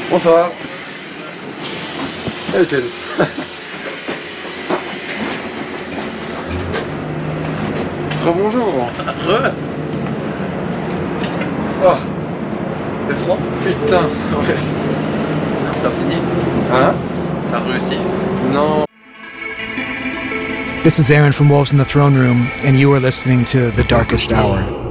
Bonsoir. Salut Ted. Rebonjour. Oh. C'est froid. Putain. Ouais. T'as fini? Hein? T'as réussi? Non. This is Aaron from Wolves in the Throne Room, and you are listening to The Darkest Hour.